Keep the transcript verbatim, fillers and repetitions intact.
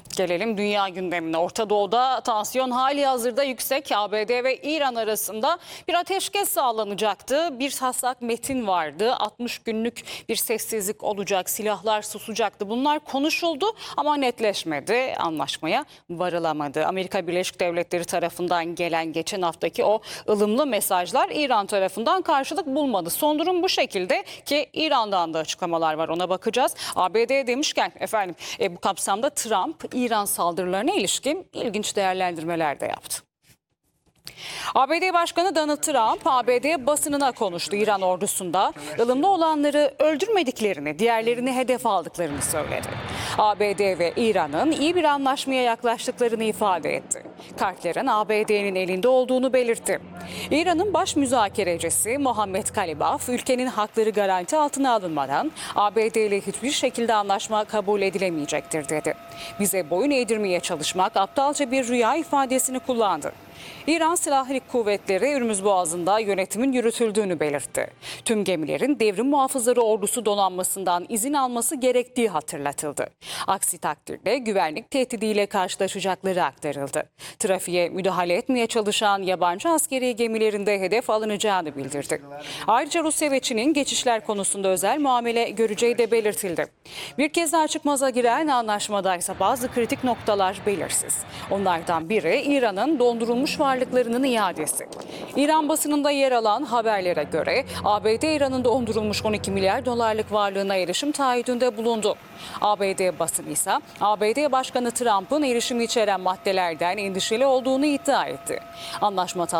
Gelelim dünya gündemine. Orta Doğu'da tansiyon hali hazırda yüksek. A B D ve İran arasında bir ateşkes sağlanacaktı. Bir taslak metin vardı. altmış günlük bir sessizlik olacak, silahlar susacaktı. Bunlar konuşuldu ama netleşmedi. Anlaşmaya varılamadı. Amerika Birleşik Devletleri tarafından gelen geçen haftaki o ılımlı mesajlar İran tarafından karşılık bulmadı. Son durum bu şekilde ki İran'dan da açıklamalar var, ona bakacağız. A B D demişken efendim e, bu kapsamda Trump İran saldırılarına ilişkin ilginç değerlendirmeler de yaptı. A B D Başkanı Donald Trump, A B D basınına konuştu. İran ordusunda ılımlı olanları öldürmediklerini, diğerlerini hedef aldıklarını söyledi. A B D ve İran'ın iyi bir anlaşmaya yaklaştıklarını ifade etti. Kartların A B D'nin elinde olduğunu belirtti. İran'ın baş müzakerecisi Mohammad Galibaf, ülkenin hakları garanti altına alınmadan A B D ile hiçbir şekilde anlaşma kabul edilemeyecektir dedi. Bize boyun eğdirmeye çalışmak aptalca bir rüya ifadesini kullandı. İran Silahlı Kuvvetleri Hürmüz Boğazı'nda yönetimin yürütüldüğünü belirtti. Tüm gemilerin devrim muhafızları ordusu donanmasından izin alması gerektiği hatırlatıldı. Aksi takdirde güvenlik tehdidiyle karşılaşacakları aktarıldı. Trafiğe müdahale etmeye çalışan yabancı askeri gemilerin de hedef alınacağını bildirdi. Ayrıca Rusya ve Çin'in geçişler konusunda özel muamele göreceği de belirtildi. Bir kez daha çıkmaza giren anlaşmada ise bazı kritik noktalar belirsiz. Onlardan biri İran'ın dondurulmuş varlıklarının iadesi. İran basınında yer alan haberlere göre A B D İran'ın dondurulmuş on iki milyar dolarlık varlığına erişim taahhüdünde bulundu. A B D basını ise A B D Başkanı Trump'ın erişimi içeren maddelerden endişeli olduğunu iddia etti. Anlaşma